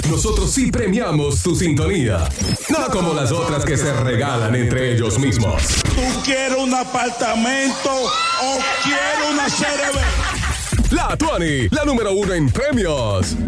nosotros sí premiamos tu sintonía. No como las otras que se regalan entre ellos mismos. ¿Tú quieres un apartamento o quieres una CRB? La Tuani, la número 1 en premios.